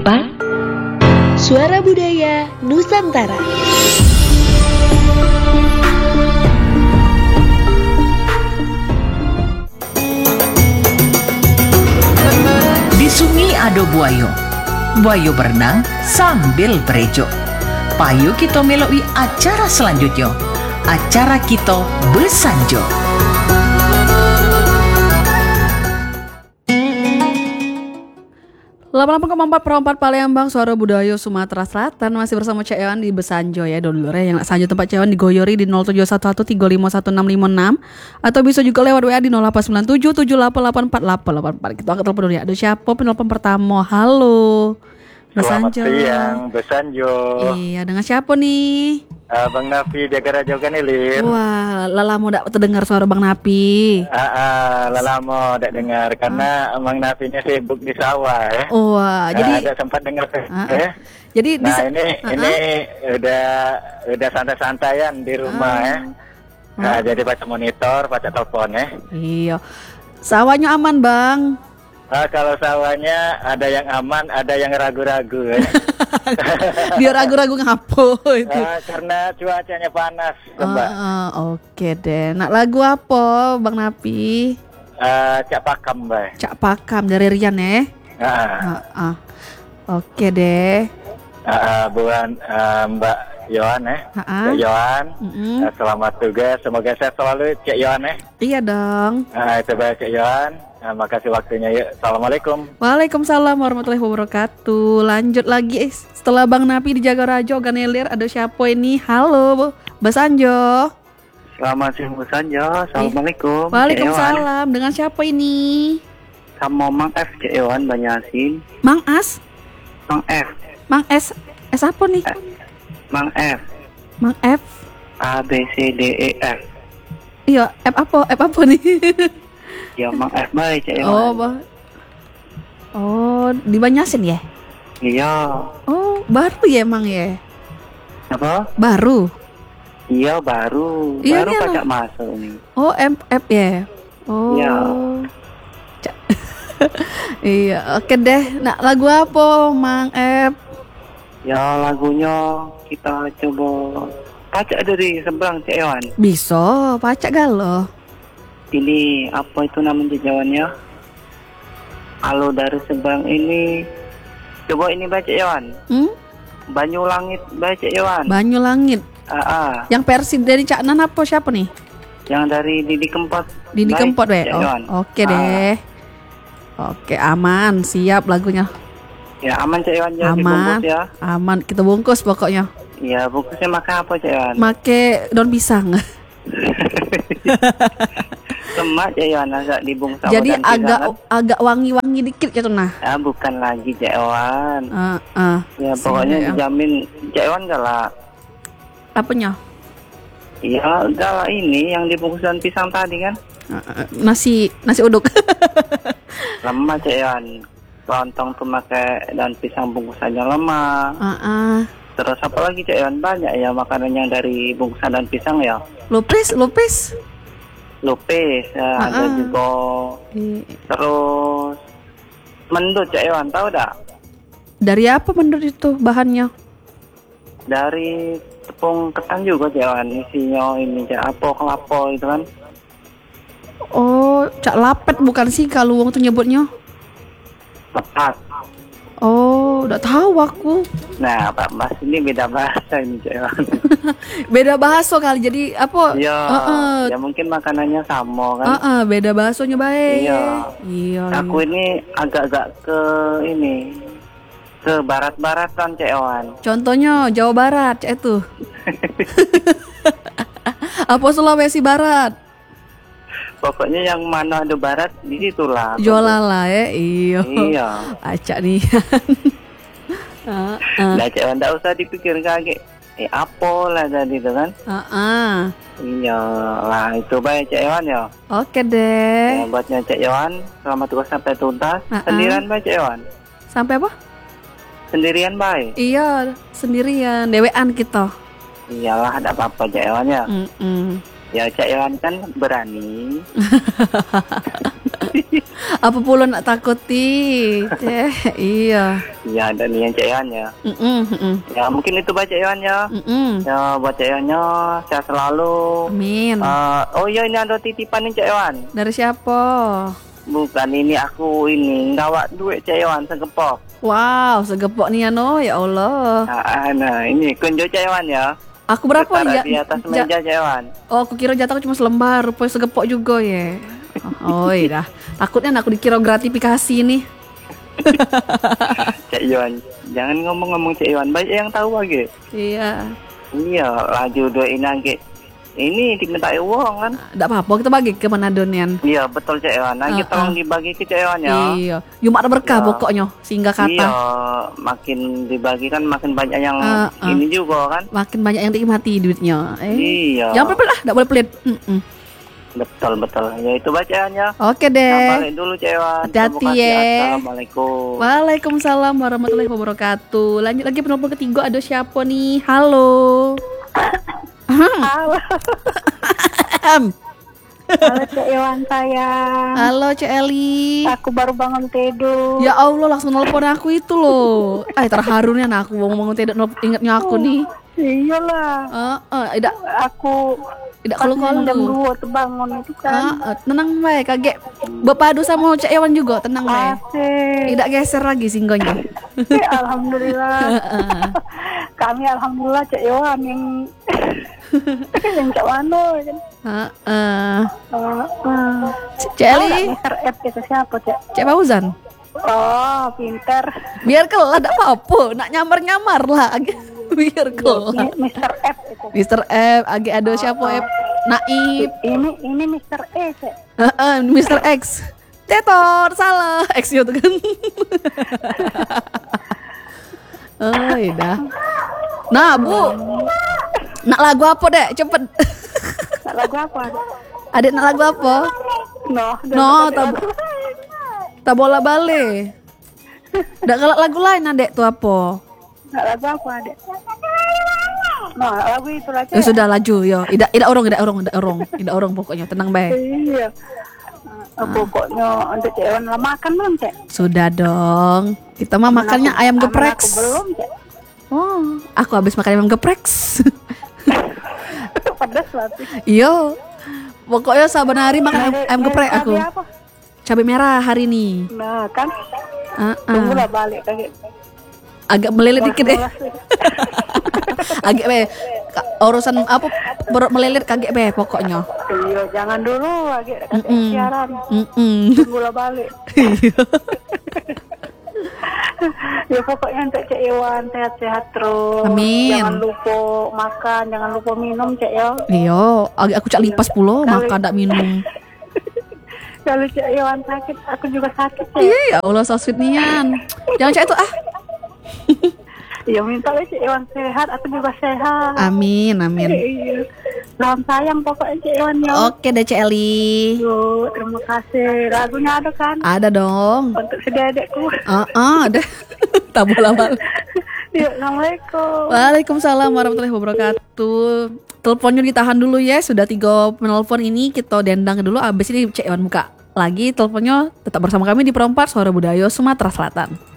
Suara Budaya Nusantara. Di sungai ada buaya. Buaya berenang sambil berejo. Payo kita meloi acara selanjutnya. Acara kita Besanjo. Perempat Palembang, Suara Budaya Sumatera Selatan. Masih bersama Cek Ewan di Besanjo ya, dulur ya. Yang sanjo tempat Cek Ewan di Goyori di 0711351656 atau bisa juga lewat WA di 0897788848. Kita angkat telepon dulu ya. Aduh, siapa penelpon pertama? Halo. Selamat Besanjo. siang, Besanjo. Iya, dengan siapa nih? Bang Nafi Diagara Jogan Ilir. Wah, lama dak terdengar suara Bang Napi. Lama tak dengar karena Bang Nafi ini sibuk di sawah ya. Wah, jadi ada sempat dengar jadi ini udah santai-santaian di rumah ya. Jadi baca monitor, baca telepon ya. Iya. Sawahnya aman, Bang. Kalau sawahnya ada yang aman, ada yang ragu-ragu ya. Dia ragu-ragu ngapo itu. Karena cuacanya panas, Mbak. Oke deh. Nak lagu apa, Bang Napi? Cak Pakam, Mbak. Cak Pakam dari Rian ya. Oke deh. Bukan Mbak Yohan ya. Cak Yohan. Selamat tugas. Semoga sehat selalu, Cak Yohan ya. Iya dong. Itu baik, Cak Yohan. Makasih waktunya yuk. Assalamualaikum. Waalaikumsalam warahmatullahi wabarakatuh. Lanjut lagi setelah Bang Napi di Jagarajo Ganelir, ada siapa ini? Halo, Besanjo. Selamat siang, Besanjo. Assalamualaikum. Waalaikumsalam. Dengan siapa ini? Sama Mang F, Cak Yohan Banyasin. Mang As? Mang F. Mang S. S apa nih? Mang F. Mang F. A B C D E F. Iya, F apa? F apa nih? Ya Mang F baik, Cak Yohan. Di Banyasin ya? Iya. Oh, baru ya Mang ya? Apa? Baru. Iya, baru. Iya, baru iya, pacak masuk nih. Oh, MF ya. Oh. Iya. Iya, oke deh. Nah, lagu apa, Mang F? Ya, lagunya kita coba pacak dari seberang, Cak Yohan. Bisa, pacak galo. Ini apa itu namanya jawabannya? Halo dari seberang ini. Coba ini baca Yohan. Banyu Langit baca Yohan. Banyu Langit. Yang versi dari Cak Nan apa siapa nih? Yang dari Didi Kempot. Didi Kempot deh. Oke deh. Oke, aman, siap lagunya. Ya aman Cak Yohan ya. Aman. Dibungkus ya. Aman, kita bungkus pokoknya. Iya, bungkusnya makan apa Cak Yohan? Make daun pisang. Lemak Cak Yohan agak dibungkus. Jadi agak wangi-wangi dikit gitu nah. Bukan lagi Cak Yohan. Ya pokoknya ya. dijamin Cak Yohan galak. Apanya? Iya galak ini yang dibungkus daun pisang tadi kan. Nasi uduk. Lemak Cak Yohan. Lontong tuh pakai daun pisang bungkusannya lemak. Terus apa lagi Cak Yohan? Banyak ya makanan yang dari bungkusan daun pisang ya. Lupis ya, ada juga. Terus mendut Cak Yohan, tahu dak? Dari apa mendut itu bahannya? Dari tepung ketan juga Cak Yohan, isinya ini Cak apa kelapa itu kan. Oh, Cak lapet bukan sih kalau wong tuh nyebutnya? Tepat. Oh, udah tahu aku. Nah, Pak Mas ini beda bahasa ini Cak Yohan. Beda bahasa kali, jadi apa? Iya. Ya mungkin makanannya sama kan. Beda bahasanya baik. Iya. Aku ini agak-agak ke barat-baratan Cak Yohan. Contohnya Jawa Barat, Cak itu. Apa Sulawesi Barat? Pokoknya yang mana ada barat di situlah. Jualala ya, iya. Acak nih. Nah Cak Yohan enggak usah dipikir kaget. Apa lah tadi itu kan? Iya lah itu baik Cak Yohan ya. Oke deh. Buatnya Cak Yohan selamat tugas sampai tuntas. Sendirian baik Cak Yohan. Sampai apa? Sendirian baik. Iya sendirian. Dewean kita. Iyalah ada apa-apa Cak Yohan ya. Ya Cak Yohan kan berani. Apa pula nak takuti? Iya. Ya ada nih yang Cik Ewan ya. Ya mungkin itu baca Ewan ya. Ya buat Cik Ewannya sehat selalu. Amin. Oh iya ini ada titipan nih Cik Ewan. Dari siapa? Bukan ini aku ini ngawak duit Cik Ewan segepok. Wow, segepok nih Ano, ya Allah. Nah ini kunjo Cik Ewan ya. Aku berapa Setara ya? di atas meja Cik Ewan. Oh, aku kira jatah cuma selembar, rupanya segepok juga ya. Oh iya dah. Takutnya aku dikira gratifikasi nih. Cik Ewan, jangan ngomong-ngomong Cik Ewan, banyak yang tahu lagi. Iya. Iya, laju doain lagi. Ini diminta uang kan? Nggak apa-apa, kita bagi ke Manado nian. Iya, betul Cik Ewan. Lagi tolong dibagi ke Cik Ewan ya. Iya. Yuk ada berkah pokoknya, sehingga kata. Iya, makin dibagi kan makin banyak yang ini juga kan? Makin banyak yang dinikmati duitnya. Iya. Jangan pelit lah, nggak boleh pelit. Betul. Ya itu bacaannya. Oke deh. Balik dulu Cik Ewan. Hati-hati ya. Assalamualaikum. Waalaikumsalam warahmatullahi wabarakatuh. Lanjut lagi penelpon ketiga, ada siapa nih? Halo. Halo. Halo Cik Ewan sayang. Halo Cik Eli. Aku baru bangun tidur. Ya Allah, langsung nelpon aku itu loh. Terharu nih anak aku bangun tidur ingatnya aku nih. Iyalah. Tidak Aku kalau jam 2 tuh bangun itu kan. Tenang baik, kaget berpadu sama Cik Ewan juga, tenang baik. Asik. Tidak geser lagi singgonya. Alhamdulillah. Kami alhamdulillah Cik Ewan yang yang Cak Wano kan. Cik Eli. Mr. F itu siapa Cik? Cik Fauzan. Oh, pinter. Biar kelah, tidak apa-apa. Nak nyamar-nyamar lah. Biar kelah. Mr. F itu. Mr. F, agak ada siapa F? Naib. Ini Mr. E Cik. Mr. X. Tetor, salah. X-nya tuh kan. Oh, iya. Nah, Bu. Nak lagu apa, Dek? Cepet. Nak lagu apa? Adik nak lagu apa? Tak bola balik. Ndak galak lagu lain Adek tuh apa? Nak lagu apa Adek? Lagu itu lah. Ya sudah laju yo. Tidak orang pokoknya tenang baik. Iya. Pokoknya untuk Cik Ewan lah makan belum Cik? Sudah dong. Kita mah makannya ayam geprek. Aku belum Cik. Oh, aku habis makan ayam geprek. Pedas banget. Iya. Pokoknya saban hari makan ayam geprek aku. Cabai merah hari ini. Nah kan. Tunggulah balik kaget. Agak melilit dikit deh. Agak urusan apa melilit kaget pokoknya. Iya, jangan dulu agak siaran. Tunggulah balik. Ya pokoknya untuk Cik Ewan sehat-sehat terus. Amin. Jangan lupa makan, jangan lupa minum Cik ya. Iya, agak aku cak lipas pula makan tak minum. Kalau Cik Ewan sakit, aku juga sakit Cik. Iya, ya Allah so sweet nian. Jangan cak itu Ya minta Cik Ewan sehat, aku juga sehat. Amin. Iya. Salam sayang pokoknya Cik Ewan ya. Oke deh Cik Eli. Yo, terima kasih. Lagunya ada kan? Ada dong. Untuk sedekku. Ada. Tak bola-balik. Ya, Assalamualaikum. Waalaikumsalam warahmatullahi wabarakatuh. Teleponnya ditahan dulu ya. Sudah 3 penelpon ini kita dendang dulu. Abis ini Cik Ewan buka lagi teleponnya. Tetap bersama kami di Perempat Suara Budaya Sumatera Selatan.